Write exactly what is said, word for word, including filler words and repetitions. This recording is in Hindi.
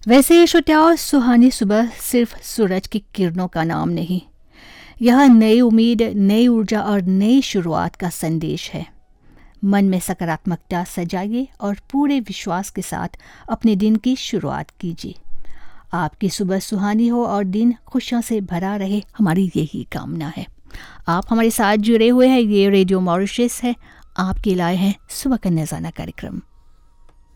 वैसे ये श्रोताओं, सुहानी सुबह सिर्फ सूरज की किरणों का नाम नहीं, यह नई उम्मीद, नई ऊर्जा और नई शुरुआत का संदेश है। मन में सकारात्मकता सजाइए और पूरे विश्वास के साथ अपने दिन की शुरुआत कीजिए। आपकी सुबह सुहानी हो और दिन खुशियों से भरा रहे, हमारी यही कामना है। आप हमारे साथ जुड़े हुए हैं, ये रेडियो मॉरिशस है, आपके लाए हैं सुबह का नज़ाना कार्यक्रम।